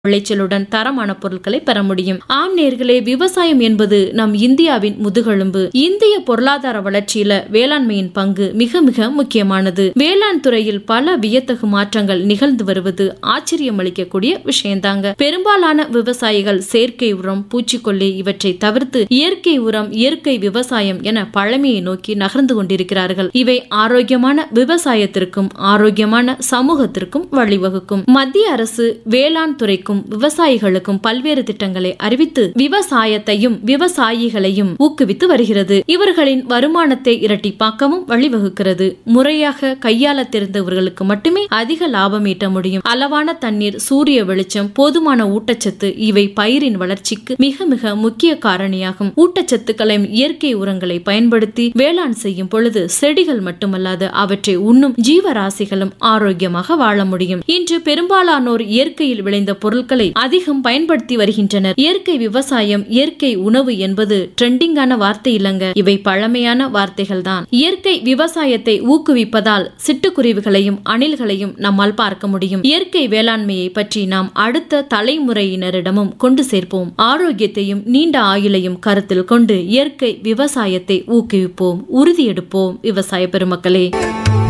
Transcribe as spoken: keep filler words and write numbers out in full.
விளைச்சலுடன் தரமான பொருட்களை பெற முடியும். ஆம் நேயர்களே, விவசாயம் என்பது நம் இந்தியாவின் முதுகெலும்பு. இந்திய பொருளாதார வளர்ச்சியில வேளாண்மையின் பங்கு மிக மிக முக்கியமானது. வேளாண் துறையில் பல வியத்தகு மாற்றங்கள் நிகழ்ந்து வருவது ஆச்சரியம் அளிக்கக்கூடிய விஷயம்தாங்க. பெரும்பாலான விவசாயிகள் செயற்கை உரம், பூச்சிக்கொல்லி இவற்றை தவிர்த்து இயற்கை உரம், இயற்கை விவசாயம் என பழமையை நோக்கி நகர்ந்து கொண்டிருக்கிறார்கள். இவை ஆரோக்கியமான விவசாயத்திற்கும் ஆரோக்கியமான சமூகத்திற்கும் வழிவகுக்கும். மத்திய அரசு வேளாண் துறைக்கும் விவசாயிகளுக்கும் பல்வேறு திட்டங்களை அறிவித்து விவசாயத்தையும் விவசாயிகளையும் ஊக்குவித்து வருகிறது. இவர்களின் வருமானத்தை இரட்டிப்பாக்கவும் வழிவகுக்கிறது. முறையாக கையாள தெரிந்தவர்களுக்கு மட்டுமே அதிக லாபம் ஈட்ட முடியும். அளவான தண்ணீர், சூரிய வெளிச்சம், போதுமான ஊட்டச்சத்து இவை பயிரின் வளர்ச்சிக்கு மிக மிக முக்கிய காரணியாகும். ஊட்டச்சத்துக்களையும் இயற்கை உரங்களை பயன்படுத்தி வேளாண் செய்யும் பொழுது செடிகள் மட்டுமல்லாது அவற்றை உண்ணும் ஜீவராசிகளும் ஆரோக்கியமாக வாழ முடியும். இன்று பெரும்பாலானோர் இயற்கையில் விளைந்த பொருட்களை அதிகம் பயன்படுத்தி வருகின்றனர். இயற்கை விவசாயம், இயற்கை உணவு என்பது ட்ரெண்டிங்கான வார்த்தை இல்லங்க, இவை பழமையான வார்த்தைகள் தான். இயற்கை விவசாயத்தை ஊக்குவிப்பதால் சிட்டுக்குருவிகளையும் அணில்களையும் நம்மால் பார்க்க முடியும். இயற்கை வேளாண்மையை பற்றி நாம் அடுத்த தலைமுறையினரிடமும் கொண்டு சேர்ப்போம். ஆரோக்கியத்தையும் நீண்ட ஆயுளையும் கருத்தில் கொண்டு இயற்கை விவசாயத்தை ஊக்குவிப்போம். உறுதியெடுப்போம் விவசாய பெருமக்களே.